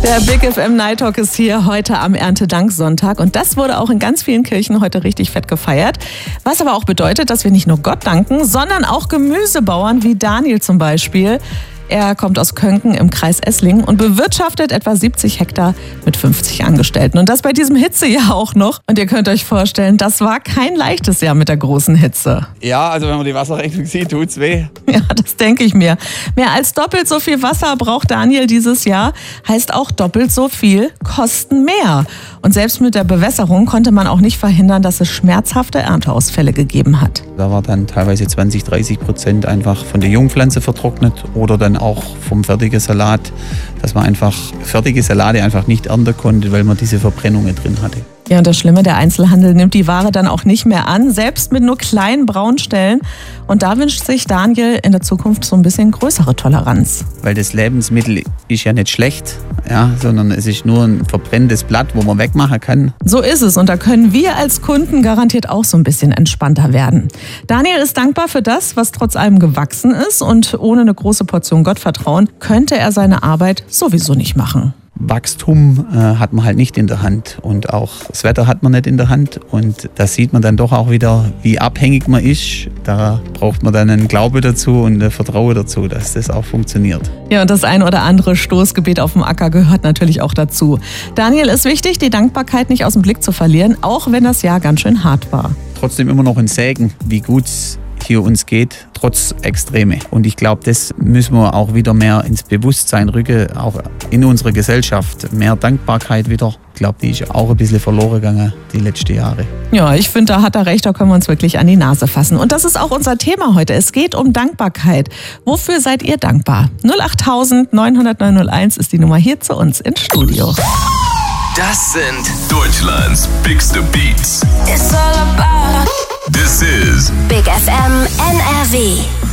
Der Big FM Night Talk ist hier heute am Erntedanksonntag und das wurde auch in ganz vielen Kirchen heute richtig fett gefeiert. Was aber auch bedeutet, dass wir nicht nur Gott danken, sondern auch Gemüsebauern wie Daniel zum Beispiel. Er kommt aus Könken im Kreis Esslingen und bewirtschaftet etwa 70 Hektar mit 50 Angestellten. Und das bei diesem Hitzejahr auch noch. Und ihr könnt euch vorstellen, das war kein leichtes Jahr mit der großen Hitze. Ja, also wenn man die Wasserrechnung sieht, tut's weh. Ja, das denke ich mir. Mehr als doppelt so viel Wasser braucht Daniel dieses Jahr. Heißt auch doppelt so viel kosten mehr. Und selbst mit der Bewässerung konnte man auch nicht verhindern, dass es schmerzhafte Ernteausfälle gegeben hat. Da war dann teilweise 20-30% einfach von der Jungpflanze vertrocknet oder dann auch vom fertigen Salat, dass man einfach fertige Salate einfach nicht ernten konnte, weil man diese Verbrennungen drin hatte. Ja, und das Schlimme, der Einzelhandel nimmt die Ware dann auch nicht mehr an, selbst mit nur kleinen Braunstellen. Und da wünscht sich Daniel in der Zukunft so ein bisschen größere Toleranz. Weil das Lebensmittel ist ja nicht schlecht, ja, sondern es ist nur ein verbrenntes Blatt, wo man wegmachen kann. So ist es und da können wir als Kunden garantiert auch so ein bisschen entspannter werden. Daniel ist dankbar für das, was trotz allem gewachsen ist und ohne eine große Portion Gottvertrauen könnte er seine Arbeit sowieso nicht machen. Wachstum hat man halt nicht in der Hand und auch das Wetter hat man nicht in der Hand und da sieht man dann doch auch wieder, wie abhängig man ist. Da braucht man dann einen Glaube dazu und ein Vertrauen dazu, dass das auch funktioniert. Ja, und das ein oder andere Stoßgebet auf dem Acker gehört natürlich auch dazu. Daniel, ist wichtig, die Dankbarkeit nicht aus dem Blick zu verlieren, auch wenn das Jahr ganz schön hart war. Trotzdem immer noch ein Segen, wie gut es hier uns geht, trotz Extreme. Und ich glaube, das müssen wir auch wieder mehr ins Bewusstsein rücken, auch in unserer Gesellschaft. Mehr Dankbarkeit wieder. Ich glaube, die ist auch ein bisschen verloren gegangen die letzten Jahre. Ja, ich finde, da hat er recht, da können wir uns wirklich an die Nase fassen. Und das ist auch unser Thema heute. Es geht um Dankbarkeit. Wofür seid ihr dankbar? 08000 900 901 ist die Nummer hier zu uns ins Studio. Das sind Deutschlands bigste Beats. It's all about This is Big FM NRW.